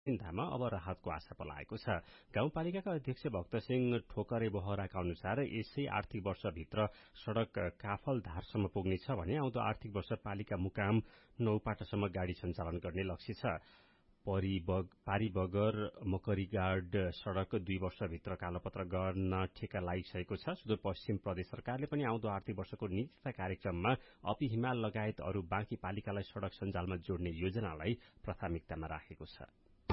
चिन्तामा अब राहतको आशा पलाएको छ। गाउँपालिकाका अध्यक्ष भक्तसिंह ठोकरे बोहराका अनुसार यसै आर्थिक वर्षभित्र सड़क काफलधारसम्म पुग्नेछ भने आउँदो आर्थिक वर्ष पालिका मुकाम नौपाटासम्म गाड़ी सञ्चालन गर्ने लक्ष्य छ। पारीबगर मकरीगाड सड़क 2 वर्षभित्र कालोपत्र गर्न ठेक्का लागिसकेको छ। सुदूरपश्चिम प्रदेश सरकारले पनि आउँदो आर्थिक वर्षको नीति कार्यक्रममा अपी हिमाल लगायत अरू बाँकी पालिकालाई सड़क सञ्जालमा जोड्ने योजनालाई प्राथमिकतामा राखेको छ।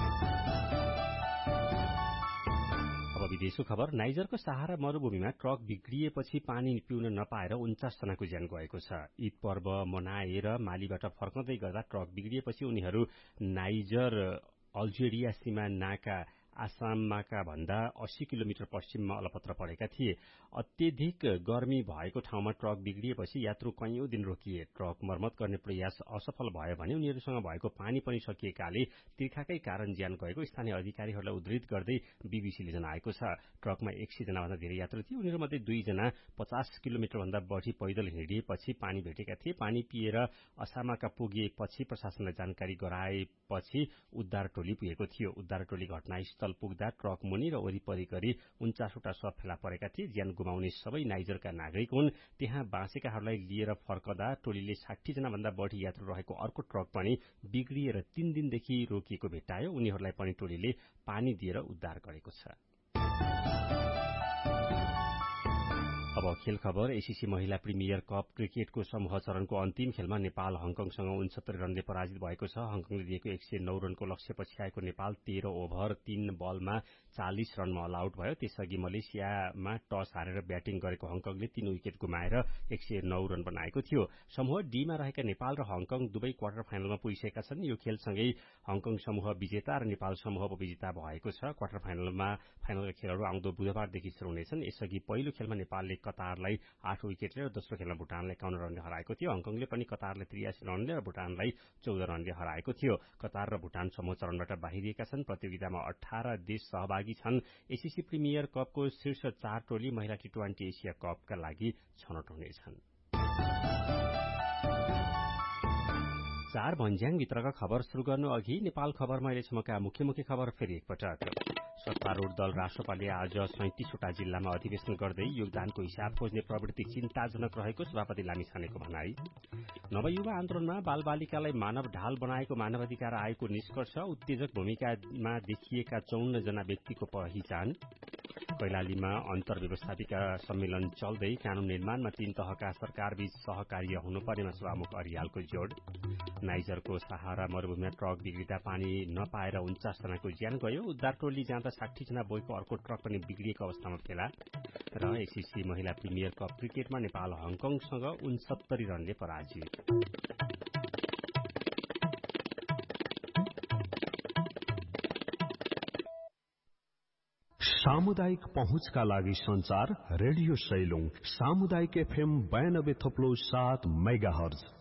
अब विदेशको खबर। नाइजरको सहारा मरूभूमिमा ट्रक बिग्रिएपछि पानी पिउन नपाएर 49 जनाको ज्यान गएको छ। ईद पर्व मनाएर मालीबाट फर्कँदै गर्दा ट्रक बिग्रिएपछि उनीहरू नाइजर अल्जेरिया सीमा नाका आसाममाका भन्दा 80 किलोमिटर पश्चिममा अलपत्र परेका थिए। अत्यधिक गर्मी भएको ठाउँमा ट्रक बिग्रिएपछि यात्रु कैयौं दिन रोकिए। ट्रक मर्मत गर्ने प्रयास असफल भयो भने उनीहरूसँग भएको पानी पनि सकिएकाले तिर्खाकै कारण ज्यान गएको स्थानीय अधिकारीहरूलाई उद्धृत गर्दै बीबीसीले जनाएको छ। ट्रकमा 100 जनाभन्दा धेरै यात्रु थिए। उनीहरूमध्ये 2 जना 50 किलोमिटर भन्दा बढ़ी पैदल हिँडिएपछि पानी भेटेका थिए। पानी पिएर असामाका पुगेपछि प्रशासनलाई जानकारी गराएपछि उद्धार टोली पुगेको थियो। उद्धार टोली घटनास्थल पुग्दा ट्रक मुनि र वरिपरि गरी 49 वटा शव फेला परेका थिए। ज्यान गुमाउने सबै नाइजरका नागरिक हुन्। त्यहाँ बाँचेकाहरूलाई लिएर फर्कदा टोलीले 60 जना भन्दा बढ़ी यात्रु रहेको अर्को ट्रक पनि बिग्रिएर 3 दिनदेखि रोकिएको भेट्टायो। उनीहरूलाई पनि टोलीले पानी दिएर उद्धार गरेको छ। अब खेल खबर। एसीसी महिला प्रिमियर कप क्रिकेटको समूह चरणको अन्तिम खेलमा नेपाल हङकङसँग 69 रनले पराजित भएको छ। हङकङले दिएको 109 रनको लक्ष्य पछ्याएको नेपाल 13 ओभर 3 बलमा 40 रनमा अल आउट भयो। त्यसअघि मलेसियामा टस हारेर ब्याटिङ गरेको हङकङले 3 विकेट गुमाएर 109 रन बनाएको थियो। समूह डीमा रहेका नेपाल र हङकङ दुवै क्वार्टर फाइनलमा पुगिसकेका छन्। यो खेलसँगै हङकङ समूह विजेता र नेपाल समूह उपविजेता भएको छ। क्वार्टर फाइनलका खेलहरू आउँदो बुधबारदेखि शुरू हुनेछन्। यसअघि पहिलो खेलमा नेपालले कतारलाई 8 विकेटले र दोस्रो खेलमा भुटानलाई 51 रनले हराएको थियो। हङकङले पनि कतारलाई 83 रनले र भुटानलाई 14 रनले हराएको थियो। कतार र भुटान समूह चरणबाट बाहिरिएका छन्। प्रतियोगितामा 18 देश सहभागी छन्। एसीसी प्रिमियर कपको शीर्ष 4 टोली महिला टी20 एसिया कपका लागि छनौट हुनेछन्। 4 भन्ज्याङभित्रका खबर शुरू गर्नु अघि नेपाल खबरमा अहिलेसम्मका मुख्य खबर फेरि एकपटक। सत्तारूढ़ दल राष्ट्रपाले आज 37 वटा जिल्लामा अधिवेशन गर्दै योगदानको हिसाब खोज्ने प्रवृत्ति चिन्ताजनक रहेको सभापति लामिछानेको भनाई। नवयुवा आन्दोलनमा बालबालिकालाई मानव ढाल बनाएको मानवाधिकार आयोगको निष्कर्ष। उत्तेजक भूमिकामा देखिएका 54 जना व्यक्तिको पहिचान। कैलालीमा अन्तर्व्यवस्थापिका सम्मेलन चल्दै कानून निर्माणमा 3 तहका सरकारबीच सहकार्य हुनुपर्नेमा सभामुख अरियालको जोड़। नाइजरको सहारा मरूभूमिमा ट्रक बिग्रिँदा पानी नपाएर 49 जनाको ज्यान गयो। उद्धार टोली जाँदा 60 जना बोकेको अर्को ट्रक पनि बिग्रिएको अवस्थामा फेला। र एसीसी महिला प्रिमियर कप क्रिकेटमा नेपाल हङकङसँग 69 रनले पराजित। सामुदायिक पहुँचका लागि संचार रेडियो सैलुङ सामुदायिक एफएम 92.7 मेगाहर्ज